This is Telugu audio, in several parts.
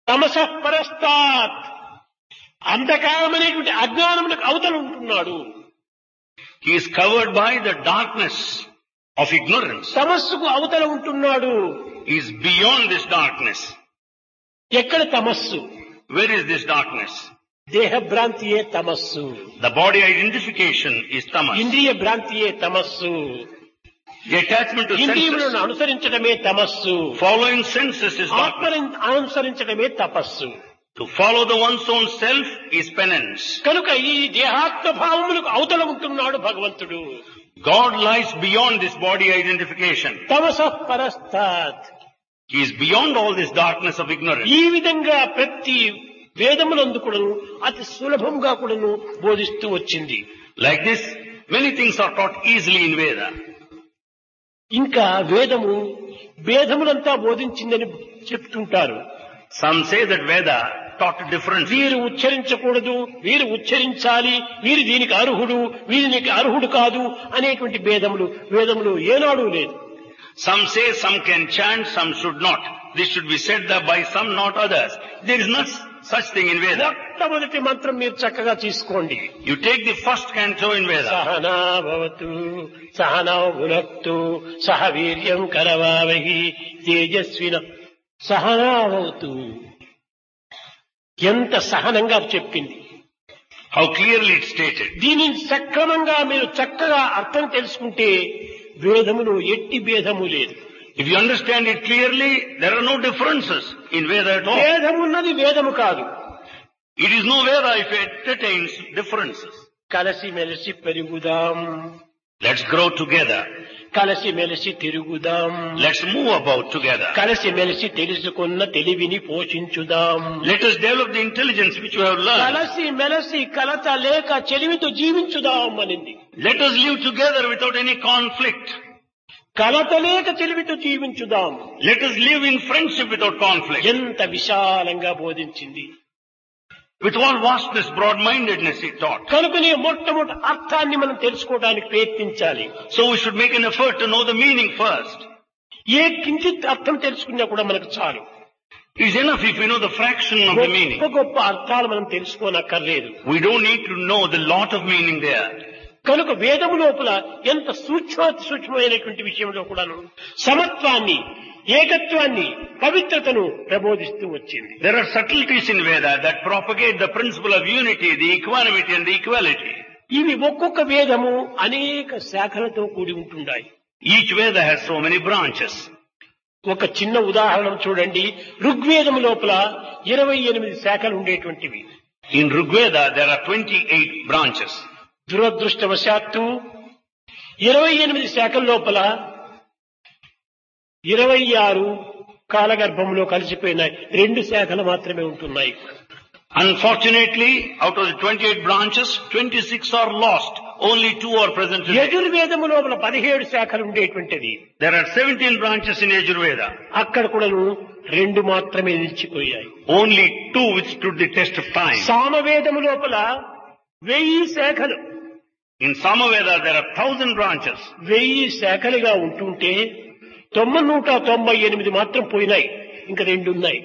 తమసః పరస్తాత్ అంధకారమనేటువంటి అజ్ఞానములకు అవతల ఉంటున్నాడు. He is covered by the darkness of ignorance. తమస్సుకు అవతల ఉంటున్నాడు. He is beyond this darkness. ఎక్కడ తమస్సు? Where is this darkness? దేహ భ్రాంతియే తమస్సు. The body identification is tamas. ఇంద్రియ భ్రాంతియే తమస్సు. The attachment to ఇంద్రియములను senses, అనుసరించడమే తమస్సు. following senses is darkness. ఆత్మను అనుసరించడమే తపస్సు. To follow the one's own self is penance. కనుక ఈ దేహాత్మ భావములకు అవతల ఉంటున్నాడు భగవంతుడు. God lies beyond this body identification. తమసః పరస్తాత్. He is beyond all this darkness of ignorance. ఈ విధంగా ప్రతి వేదములందు కూడాను అతి సులభంగా కూడాను బోధిస్తూ వచ్చింది. Like this, many things are taught easily in Veda. ఇంకా వేదము భేదములంతా బోధించిందని చెప్తుంటారు. Some say that Veda taught differently. వీరు ఉచ్చరించకూడదు, వీరు ఉచ్చరించాలి, వీరు దీనికి అర్హుడు, వీరికి అర్హుడు కాదు అనేటువంటి వేదములు ఏనాడు లేదు. Some say some can chant, some should not. This should be said by some, not others. There is not such thing in Veda. మొట్టమొదటి మంత్రం మీరు చక్కగా తీసుకోండి. You take the first canto in Veda. Sahana భవతు సహనౌ భునక్తు సహ వీర్యం కరవావహి తేజస్విన సహనా భవతు. ఎంత సహనంగా చెప్పింది. How clearly it's stated. దీనిని సక్రమంగా మీరు చక్కగా అర్థం తెలుసుకుంటే వేదములో ఎట్టి భేదము లేదు. If you understand it clearly, there are no differences in Veda at all. భేదమున్నది వేదము కాదు. It is no Veda if it entertains differences. కలసి మెలిసి పెరుగుదాం, Let's grow together. కలసి మెలిసి తిరుగుదాం, Let's move about together. కలసి మెలిసి తెలుసుకున్న తెలివిని పోషించుదాం. Let us develop the intelligence which we have learned. కలసి మెలసి కలత లేక చెలిమితో జీవించుదాం అనింది. Let us live together without any conflict. కలత లేక చెలిమితో జీవించుదాం. Let us live in friendship without conflict. ఎంత విశాలంగా బోధించింది. With all vastness, broad-mindedness it taught. కనుకనే మొట్టమొదటి అర్థాన్ని మనం తెలుసుకోవడానికి ప్రయత్నించాలి. So we should make an effort to know the meaning first. ఏ కించిత్ అర్థం తెలుసుకున్నా కూడా మనకు చాలు. It is enough if we know the fraction of the meaning. గొప్ప గొప్ప అర్థాలు మనం తెలుసుకోనక్కర్లేదు. We don't need to know the lot of meaning there. కనుక వేదము లోపల ఎంత సూక్ష్మమైనటువంటి విషయంలో కూడాను సమత్వాన్ని, ఏకత్వాన్ని, పవిత్రతను ప్రబోధిస్తూ వచ్చింది. There are subtleties in Veda that propagate the principle of unity, the equanimity and the equality. ఇవి ఒక్కొక్క వేదము అనేక శాఖలతో కూడి ఉంటున్నాయి. Each Veda has so many branches. ఒక చిన్న ఉదాహరణ చూడండి. ఋగ్వేదము లోపల 28 శాఖలు ఉండేటువంటివి. In Rigveda there are 28 branches. దురదృష్టవశాత్తు 28 శాఖల లోపల 26 కాలగర్భంలో కలిసిపోయిన 2 శాఖలు మాత్రమే ఉంటున్నాయి. Unfortunately, out of the 28 branches, 26 are lost. Only 2 are present today. యజుర్వేదము లోపల 17 శాఖలు ఉండేటువంటిది. There are 17 branches in Yajurveda. అక్కడ కూడా 2 మాత్రమే నిలిచిపోయాయి. Only 2 which stood the test of time. సామవేదము లోపల 1000 శాఖలు. In Samaveda there are 1000 branches. 1000 శాఖలుగా ఉంటుంటే 998 మాత్రం పోయినాయి. ఇంకా 2 ఉన్నాయి.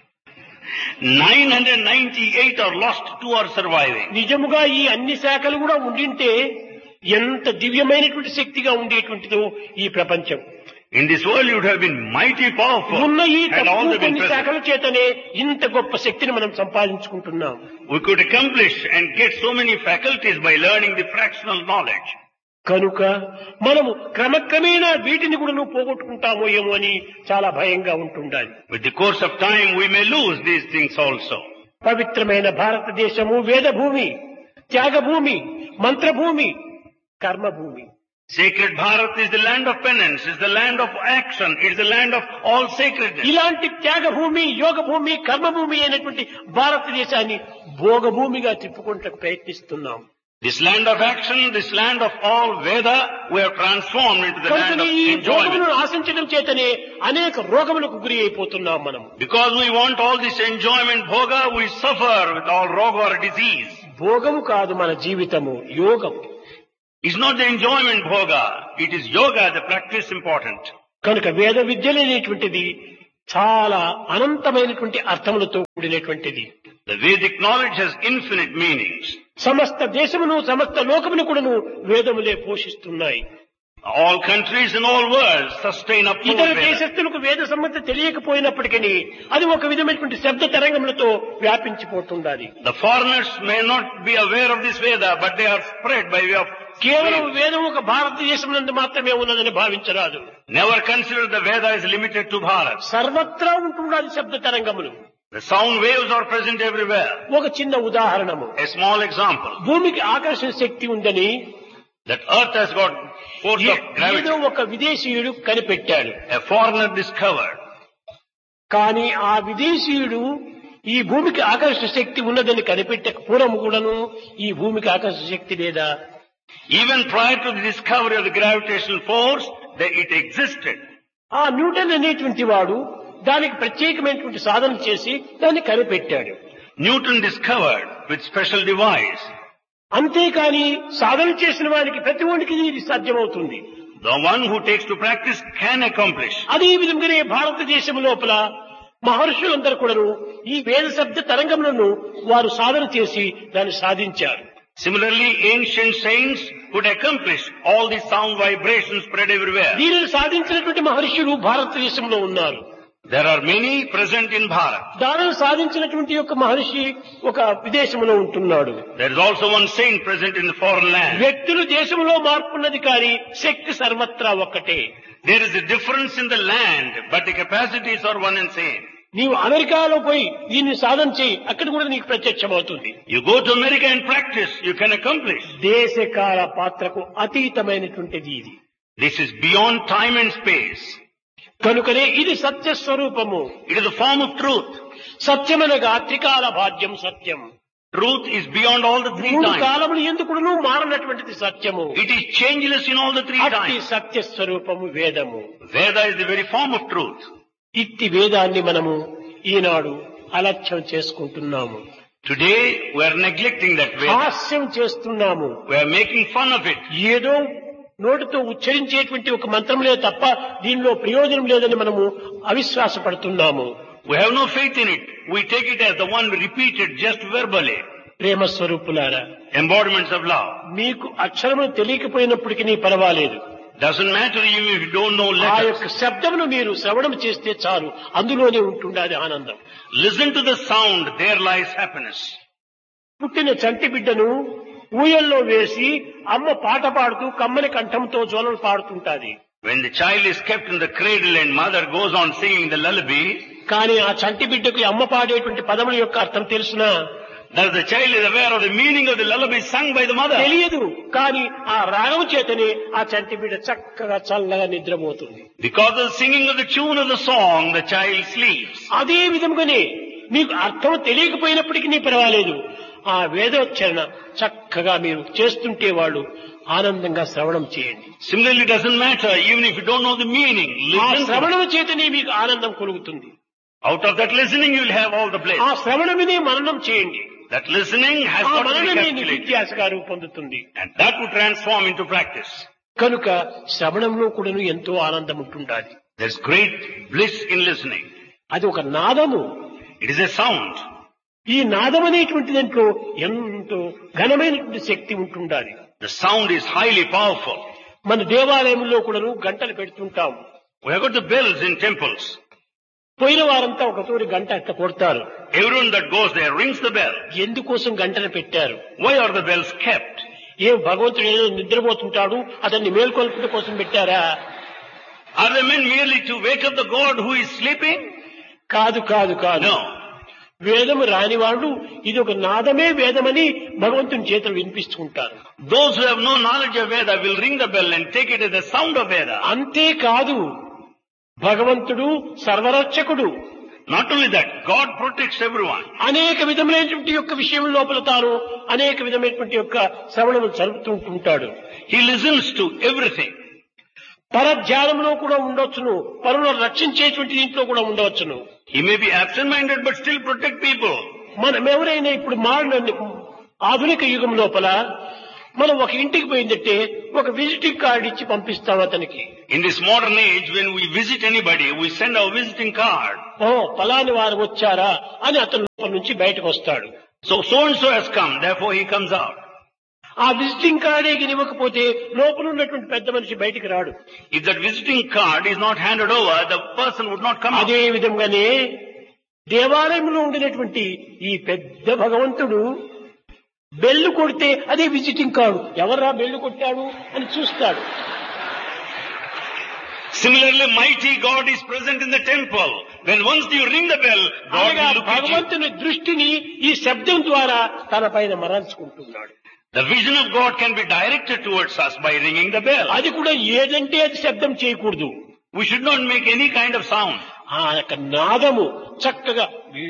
998 are lost, 2 are surviving. నిజముగా ఈ అన్ని శాఖలు కూడా ఉండింటే ఎంత దివ్యమైనటువంటి శక్తిగా ఉండేటువంటిదో ఈ ప్రపంచం. In this world you would have been mighty powerful ఉన్న ఈ had all తక్కువ been కొన్ని present. శాఖల చేతనే ఇంత గొప్ప శక్తిని మనం సంపాదించుకుంటున్నాం. We could accomplish and get so many faculties by learning the fractional knowledge. కనుక మనము క్రమక్రమేణా వీటిని కూడా పోగొట్టుకుంటామో ఏమో అని చాలా భయంగా ఉంటుండాలి. With the course of time we may lose these things also. పవిత్రమైన భారతదేశము వేదభూమి, Thyagabhoomi, మంత్రభూమి, కర్మభూమి. Sacred Bharat is the land of penance, is the land of action, it is the land of all sacredness. ఇలాంటి త్యాగభూమి, యోగభూమి, కర్మభూమి అయినటువంటి భారతదేశాన్ని భోగభూమిగా తిప్పుకుంటూ ప్రయత్నిస్తున్నాం. This land of action, this land of all Veda, we have transformed into the land of ఈ enjoyment. భోగములను ఆశించడం చేతనే అనేక రోగములకు గురి అయిపోతున్నాం మనం. Because we want all this enjoyment, bhoga, we suffer with all roga or disease. భోగము కాదు మన జీవితము, యోగం. It's not the enjoyment bhoga, it is yoga, the practice important. కనుక వేద విద్యలు అనేటువంటిది చాలా అనంతమైనటువంటి అర్థములతో కూడినటువంటిది. The Vedic knowledge has infinite meanings. సమస్త దేశమును సమస్త లోకమును కూడాను వేదములే పోషిస్తున్నాయి. All countries and all worlds sustain up to ఇతర Veda. దేశస్తులకు వేద సంబంధం తెలియకపోయినప్పటికీ అది ఒక విధమైనటువంటి శబ్ద తరంగములతో వ్యాపించిపోతుండాలి. The foreigners may not be aware of this Veda, but they are spread by way of కేవలం waves. వేదం ఒక భారతదేశం నందు మాత్రమే ఉన్నదని భావించరాదు. Never consider the Veda is limited to Bharat. సర్వత్రా ఉంటున్నది శబ్ద తరంగములు. The sound waves are present everywhere. ఒక చిన్న ఉదాహరణము, A small example, భూమికి ఆకర్షణ శక్తి ఉందని that earth has got force of ఏదో gravity. ఒక విదేశీయుడు కనిపెట్టాడు. A foreigner discovered. కానీ ఆ విదేశీయుడు ఈ భూమికి ఆకర్షణ శక్తి ఉన్నదని కనిపెట్టక పూర్వం కూడాను ఈ భూమికి ఆకర్షణ శక్తి లేదా? Even prior to the discovery of the gravitational force, it existed. ఆ న్యూటన్ అనేటువంటి వాడు దానికి ప్రత్యేకమైనటువంటి సాధన చేసి దాన్ని కనిపెట్టాడు. Newton discovered with special device. అంతేకాని సాధన చేసిన వారికి ప్రతి ఒక్కరికి ఇది సాధ్యమవుతుంది. The one who takes to practice can accomplish. అదే విధంగానే భారతదేశం లోపల మహర్షులందరూ కూడాను ఈ వేద శబ్ద తరంగములను వారు సాధన చేసి దాన్ని సాధించారు. Similarly, ancient saints could accomplish all the sound vibrations spread everywhere. దీనిని సాధించినటువంటి మహర్షులు భారతదేశంలో ఉన్నారు. There are many present in Bharat. దానిని సాధించినటువంటి యొక్క మహర్షి ఒక విదేశంలో ఉంటున్నాడు. There is also one saint present in the foreign land. వ్యక్తులు దేశంలో మార్పున్నది కానీ శక్తి సర్వత్రా ఒక్కటే. There is a difference in the land, but the capacities are one and same. నీవు అమెరికాలో పోయి దీన్ని సాధన చేయి, అక్కడ కూడా నీకు ప్రత్యక్షమవుతుంది. You go to America and practice, you can accomplish. దేశకాల పాత్రకు అతీతమైనటువంటిది ఇది. This is beyond time and space. కనుకనే ఇది సత్య స్వరూపము. It is the form of truth. సత్యమనగా త్రికాల భాగ్యం సత్యం. Truth is beyond all the three మూడు times. కాలములు ఎందుకును మారనటువంటిది సత్యము. It is changeless in all the three అట్టి times. సత్య స్వరూపము వేదము. Veda is the very form of truth. ఇట్టి వేదాన్ని మనము ఈనాడు అలక్ష్యం చేసుకుంటున్నాము. Today we are neglecting that Veda. హాస్యం చేస్తున్నాము. We are making fun of it. ఏదో నోటితో ఉచ్చరించేటువంటి ఒక మంత్రములే తప్ప దీనిలో ప్రయోజనం లేదని మనము అవిశ్వాసపడుతున్నాము. We have no faith in it. We take it as the one repeated just verbally. ప్రేమ స్వరూపులారా, Embodiments of love. మీకు అక్షరములు తెలియకపోయినప్పటికీ పర్వాలేదు. Doesn't matter even if you don't know ఆ letters. యొక్క శబ్దమును మీరు శ్రవణం చేస్తే చాలు, అందులోనే ఉంటుండాలి ఆనందం. Listen to the sound, there lies happiness. పుట్టిన చంటి బిడ్డను ఊయల్లో వేసి అమ్మ పాట పాడుతూ కమ్మని కంఠంతో జోలలు పాడుతుంటాది. When the child is kept in the cradle and mother goes on singing the lullaby, కానీ ఆ చంటి బిడ్డకు అమ్మ పాడేటువంటి పదముల యొక్క అర్థం తెలుసునా? does the child is aware of the meaning of the lullaby sung by the mother? తెలియదు. కానీ ఆ రాగం చేతనే ఆ చంటి బిడ్డ చక్కగా చల్లగా నిద్రపోతుంది. Because of the singing of the tune of the song, the child sleeps. అదే విధంగానే మీకు అర్థం తెలియకపోయినప్పటికీ పర్వాలేదు, ఆ వేదోచ్చరణ చక్కగా మీరు చేస్తుంటే వాళ్ళు ఆనందంగా శ్రవణం చేయండి. Similarly, it doesn't matter even if you don't know the meaning. ఆ Listen to it. శ్రవణం చేతనే మీకు ఆనందం కలుగుతుంది. Out of that listening, you will have all the bliss. ఆ శ్రవణమినే మననం చేయండి. That listening has ఆ got to be మననమే నీ calculated. విద్యాసగా రూపొందుతుంది. And that would transform into practice. కనుక శ్రవణంలో కూడాను ఎంతో ఆనందం ఉంటుండాలి. There's great bliss in listening. అది ఒక నాదము. It is a sound. ఈ నాదం అనేటువంటి దాంట్లో ఎంతో ఘనమైనటువంటి శక్తి ఉంటుండాలి. The sound is highly powerful. మన దేవాలయంలో కూడాను గంటలు పెడుతుంటాం. We have got the bells in temples. పోయిన వారంతా ఒక తోరి గంట అట్లా కొడతారు. Everyone that goes there rings the bell. ఎందుకోసం గంటలు పెట్టారు? Why are the bells kept? ఏం భగవంతుడు ఏదో నిద్రపోతుంటాడు అతన్ని మేల్కొల్పడం కోసం పెట్టారా? Are they meant merely to wake up the God who is sleeping? కాదు కాదు కాదు. No. వేదము రాని వాళ్ళు ఇది ఒక నాదమే వేదమని భగవంతుని చేతులు వినిపిస్తుంటారు. Those who have no knowledge of Veda will ring the bell and take it as the sound of Veda. అంతేకాదు, భగవంతుడు సర్వరక్షకుడు. Not only that, God protects everyone. అనేక విధమైనటువంటి యొక్క విషయం లోపల తాను అనేక విధమైనటువంటి యొక్క శ్రవణము జరుపుతుంటాడు. He listens to everything. పరధ్యానంలో కూడా ఉండవచ్చును, పరులను రక్షించేటువంటి దీంట్లో కూడా ఉండవచ్చును. He may be absent-minded but still protect people. మనం ఎవరైనా ఇప్పుడు ఆధునిక యుగం లోపల మనం ఒక ఇంటికి పోయిందంటే ఒక విజిటింగ్ కార్డు ఇచ్చి పంపిస్తాం అతనికి. In this modern age, when we visit anybody, we send our visiting card. ఓ ఫలాని వారు వచ్చారా అని అతను లోపల నుంచి బయటకు వస్తాడు. So and so has come, therefore he comes out. ఆ విజిటింగ్ కార్డే ఇవ్వకపోతే లోపల ఉన్నటువంటి పెద్ద మనిషి బయటికి రాడు. If that visiting card is not handed over, the person would not come out. అదే విధంగానే దేవాలయంలో ఉండినటువంటి ఈ పెద్ద భగవంతుడు బెల్లు కొడితే అదే విజిటింగ్ కార్డు. ఎవర్రా బెల్లు కొట్టాడు అని చూస్తాడు. Similarly, mighty God is present in the temple. When once you ring the bell, God will look at you. భగవంతుని దృష్టిని ఈ శబ్దం ద్వారా తన పైన మరల్చుకుంటున్నాడు. The vision of God can be directed towards us by ringing the bell. అది కూడా ఏదంటే అది శబ్దం చేయకూడదు. We should not make any kind of sound. ఆ యొక్క నాదము చక్కగా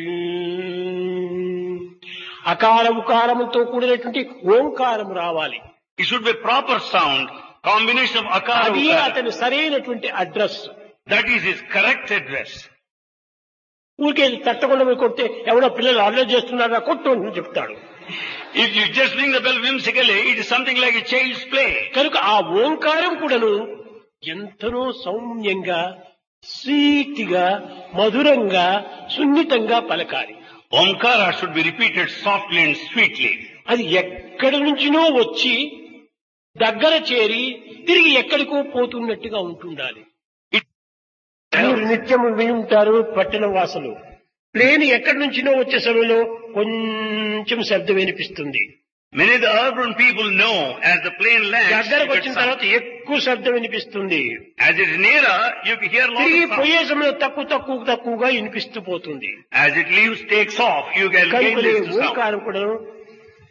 అకార ఉకారముతో కూడినటువంటి ఓంకారం రావాలి. It should be proper sound, combination of akara అది ukara. అతని సరైనటువంటి address. That is his correct address. ఊరికే తట్టకుండా పోయి కొడితే ఎవడో పిల్లలు అల్లరి చేస్తున్నారా కొట్టు అని చెప్తాడు. If you just ring the bell whimsically, it is something like a child's play. కనుక ఆ ఓంకారం కూడాను ఎంతనో సౌమ్యంగా స్వీట్గా మధురంగా సున్నితంగా పలకాలి. Omkara should be repeated softly and sweetly. అది ఎక్కడి నుంచినో వచ్చి దగ్గర చేరి తిరిగి ఎక్కడికో పోతున్నట్టుగా ఉంటుండాలి. మీరు నిత్యము వింటారు పట్టణ వాసులు. ప్లేన్ ఎక్కడి నుంచినో వచ్చే సమయంలో కొంచెం శబ్దం వినిపిస్తుంది. Many of the urban people know as the plane lands, దగ్గరకు it వచ్చిన gets తర్వాత sound. ఎక్కువ శబ్దం వినిపిస్తుంది. As it is nearer, you can hear lots తిరిగి of sound. పోయే సమయంలో తక్కువగా వినిపిస్తూ పోతుంది. As it leaves, takes off, you can gain కనుక this to sound. ఓంకారం కూడా